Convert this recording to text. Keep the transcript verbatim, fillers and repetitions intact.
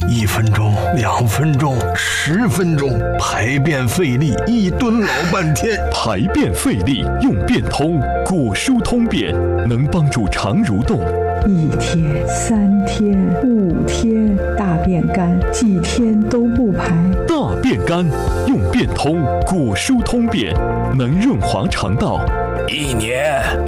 一分钟、两分钟、十分钟，排便费力，一蹲老半天。 排便费力用便通，果蔬通便能帮助肠蠕动。 一天、三天、五天，大便干，几天都不排。 大便干用便通，果蔬通便能润滑肠道。 一年。